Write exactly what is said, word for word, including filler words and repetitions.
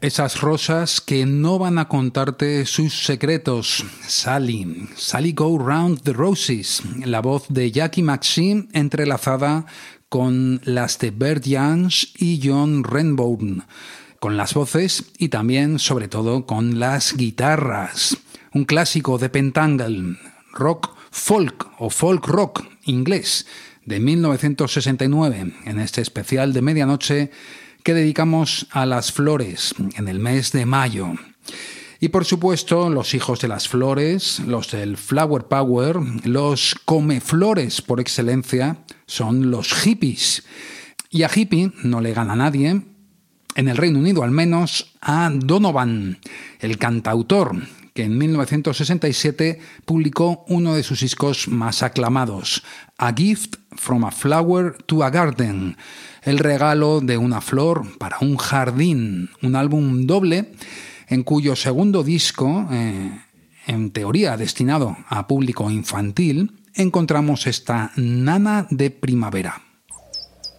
Esas rosas que no van a contarte sus secretos. Sally, Sally Go Round the Roses, la voz de Jackie McShee entrelazada con las de Bert Jansch y John Renbourn, con las voces y también, sobre todo, con las guitarras. Un clásico de Pentangle, rock folk o folk rock inglés de mil novecientos sesenta y nueve, en este especial de medianoche que dedicamos a las flores en el mes de mayo. Y por supuesto, los hijos de las flores, los del Flower Power, los comeflores por excelencia, son los hippies. Y a hippie no le gana nadie, en el Reino Unido al menos, a Donovan, el cantautor, que en mil novecientos sesenta y siete publicó uno de sus discos más aclamados, A Gift from a Flower to a Garden, el regalo de una flor para un jardín, un álbum doble en cuyo segundo disco, eh, en teoría destinado a público infantil, encontramos esta Nana de primavera.